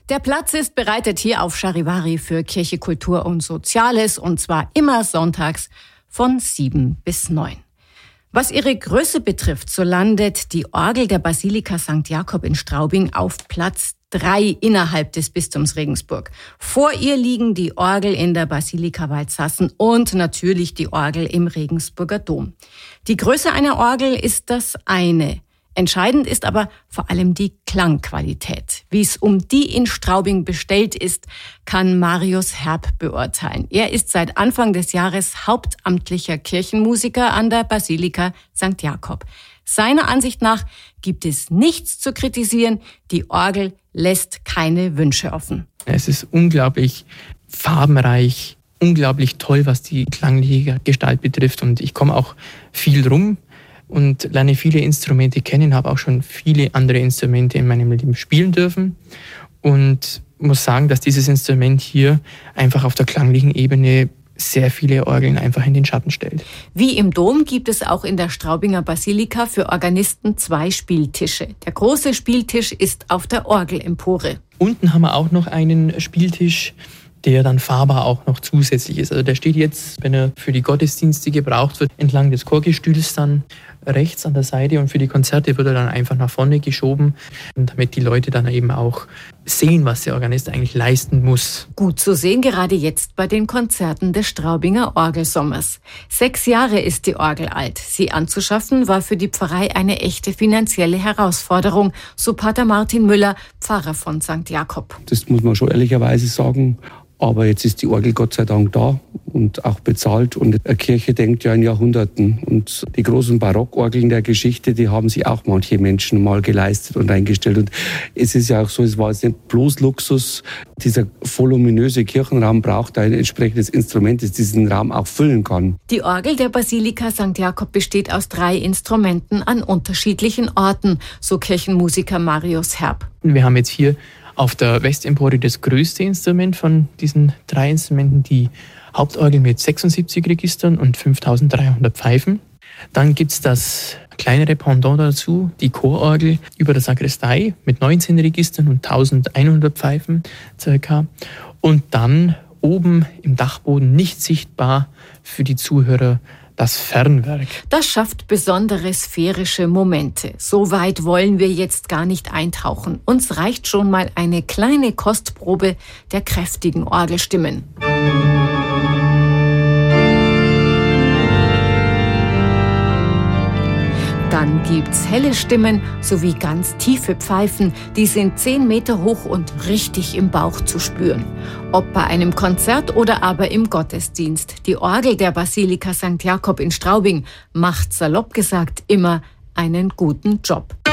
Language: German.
Der Platz ist bereitet hier auf Charivari für Kirche, Kultur und Soziales, und zwar immer sonntags von 7 bis 9. Was ihre Größe betrifft, so landet die Orgel der Basilika St. Jakob in Straubing auf Platz 3 innerhalb des Bistums Regensburg. Vor ihr liegen die Orgel in der Basilika Waldsassen und natürlich die Orgel im Regensburger Dom. Die Größe einer Orgel ist das eine. Entscheidend ist aber vor allem die Klangqualität. Wie es um die in Straubing bestellt ist, kann Marius Herb beurteilen. Er ist seit Anfang des Jahres hauptamtlicher Kirchenmusiker an der Basilika St. Jakob. Seiner Ansicht nach gibt es nichts zu kritisieren. Die Orgel lässt keine Wünsche offen. Es ist unglaublich farbenreich, unglaublich toll, was die klangliche Gestalt betrifft. Und ich komme auch viel rum und lerne viele Instrumente kennen, habe auch schon viele andere Instrumente in meinem Leben spielen dürfen und muss sagen, dass dieses Instrument hier einfach auf der klanglichen Ebene sehr viele Orgeln einfach in den Schatten stellt. Wie im Dom gibt es auch in der Straubinger Basilika für Organisten 2 Spieltische. Der große Spieltisch ist auf der Orgelempore. Unten haben wir auch noch einen Spieltisch, der dann fahrbar auch noch zusätzlich ist. Also der steht jetzt, wenn er für die Gottesdienste gebraucht wird, entlang des Chorgestühls dann rechts an der Seite, und für die Konzerte wird er dann einfach nach vorne geschoben, damit die Leute dann eben auch sehen, was der Organist eigentlich leisten muss. Gut zu sehen gerade jetzt bei den Konzerten des Straubinger Orgelsommers. 6 Jahre ist die Orgel alt. Sie anzuschaffen war für die Pfarrei eine echte finanzielle Herausforderung, so Pater Martin Müller, Pfarrer von St. Jakob. Das muss man schon ehrlicherweise sagen. Aber jetzt ist die Orgel Gott sei Dank da und auch bezahlt. Und eine Kirche denkt ja in Jahrhunderten. Und die großen Barockorgeln der Geschichte, die haben sich auch manche Menschen mal geleistet und eingestellt. Und es ist ja auch so, es war jetzt nicht bloß Luxus. Dieser voluminöse Kirchenraum braucht ein entsprechendes Instrument, das diesen Raum auch füllen kann. Die Orgel der Basilika St. Jakob besteht aus 3 Instrumenten an unterschiedlichen Orten, so Kirchenmusiker Marius Herb. Wir haben jetzt hier auf der Westempore das größte Instrument von diesen 3 Instrumenten, die Hauptorgel mit 76 Registern und 5300 Pfeifen. Dann gibt es das kleinere Pendant dazu, die Chororgel über der Sakristei mit 19 Registern und 1100 Pfeifen circa. Und dann oben im Dachboden, nicht sichtbar für die Zuhörer, das Fernwerk. Das schafft besondere sphärische Momente. So weit wollen wir jetzt gar nicht eintauchen. Uns reicht schon mal eine kleine Kostprobe der kräftigen Orgelstimmen. Dann gibt's helle Stimmen sowie ganz tiefe Pfeifen. Die sind 10 Meter hoch und richtig im Bauch zu spüren. Ob bei einem Konzert oder aber im Gottesdienst. Die Orgel der Basilika St. Jakob in Straubing macht salopp gesagt immer einen guten Job.